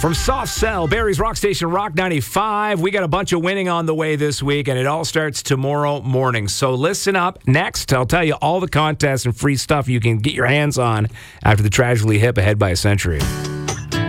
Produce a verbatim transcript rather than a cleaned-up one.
From Soft Cell, Barrie's Rock Station, Rock ninety-five. We got a bunch of winning on the way this week, and it all starts tomorrow morning. So listen up. Next, I'll tell you all the contests and free stuff you can get your hands on after the Tragically Hip Ahead by a Century.